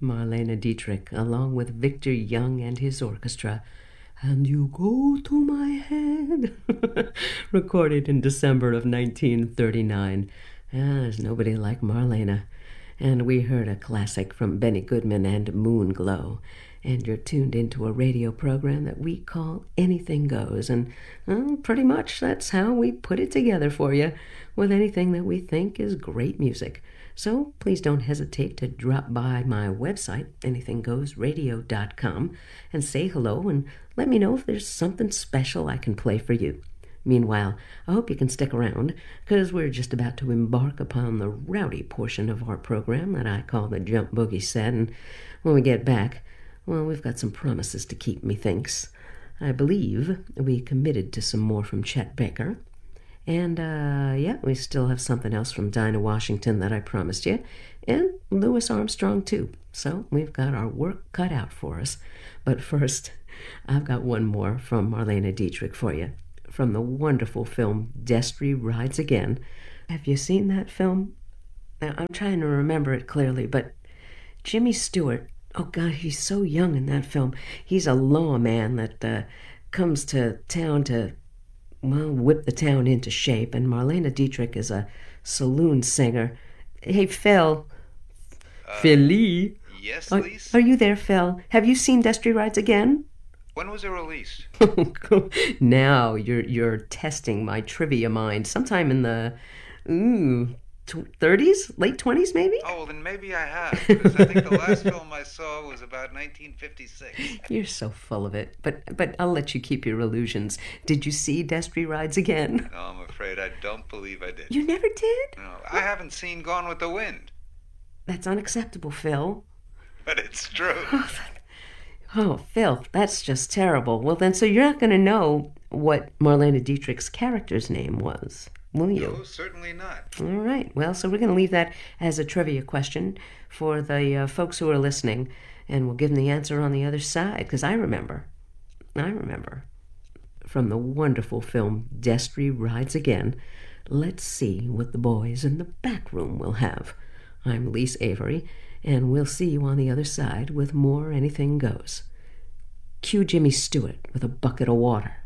Marlene Dietrich, along with Victor Young and his orchestra. And You Go to My Head, recorded in December of 1939. There's nobody like Marlene. And we heard a classic from Benny Goodman and Moonglow. And you're tuned into a radio program that we call Anything Goes. And pretty much that's how we put it together for you, with anything that we think is great music. So please don't hesitate to drop by my website, anythinggoesradio.com, and say hello and let me know if there's something special I can play for you. Meanwhile, I hope you can stick around, because we're just about to embark upon the rowdy portion of our program that I call the Jump Boogie Set, and when we get back, well, we've got some promises to keep, methinks. I believe we committed to some more from Chet Baker, and we still have something else from Dinah Washington that I promised you, and Louis Armstrong too, so we've got our work cut out for us. But first, I've got one more from Marlene Dietrich for you, from the wonderful film Destry Rides Again. Have you seen that film? Now, I'm trying to remember it clearly, but Jimmy Stewart, oh God, he's so young in that film. He's a lawman that comes to town to, well, whip the town into shape, and Marlene Dietrich is a saloon singer. Hey, Phil. Philly. Yes, Lise? Are you there, Phil? Have you seen Destry Rides Again? When was it released? Now you're testing my trivia mind. Sometime in the 30s, late 20s, maybe. Oh, well, then maybe I have, because I think the last film I saw was about 1956. You're so full of it, but I'll let you keep your illusions. Did you see Destry Rides Again? No, I'm afraid I don't believe I did. You never did? No, I haven't seen Gone with the Wind. That's unacceptable, Phil. But it's true. Oh, Phil, that's just terrible. Well, then, so you're not going to know what Marlene Dietrich's character's name was, will you? No, certainly not. All right. Well, so we're going to leave that as a trivia question for the folks who are listening, and we'll give them the answer on the other side, because I remember. From the wonderful film Destry Rides Again, let's see what the boys in the back room will have. I'm Lise Avery, and we'll see you on the other side with more Anything Goes. Cue Jimmy Stewart with a bucket of water.